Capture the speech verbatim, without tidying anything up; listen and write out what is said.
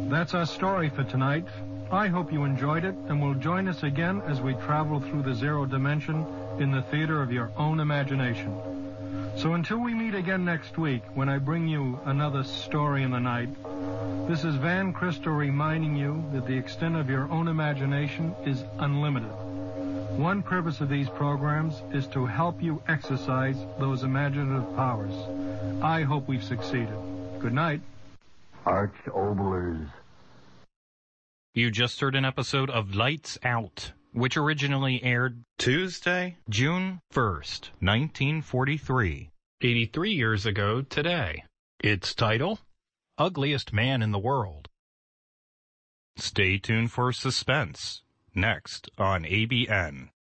That's our story for tonight. I hope you enjoyed it and will join us again as we travel through the zero dimension in the theater of your own imagination. So until we meet again next week, when I bring you another story in the night, this is Van Crystal reminding you that the extent of your own imagination is unlimited. One purpose of these programs is to help you exercise those imaginative powers. I hope we've succeeded. Good night. Arch Oboler's. You just heard an episode of Lights Out, which originally aired Tuesday, June first, nineteen forty-three, eighty-three years ago today. Its title, Ugliest Man in the World. Stay tuned for suspense, next on A B N.